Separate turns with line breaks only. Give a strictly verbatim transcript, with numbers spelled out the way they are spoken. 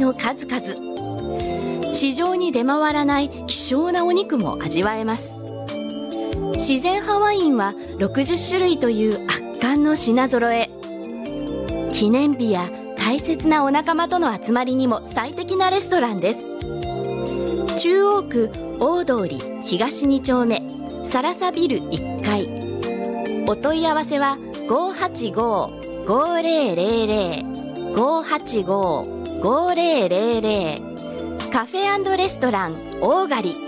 の数々。市場に出回らない希少なお肉も味わえます。自然派ワインはろくじゅっしゅるいという圧巻の品揃え。記念日や大切なお仲間との集まりにも最適なレストランです。中央区大通り東に丁目サラサビルいっかい。お問い合わせは ごーはちごー ごーぜろぜろぜろ ごーはちごー ごーぜろぜろぜろ カフェ&レストランオーガリ。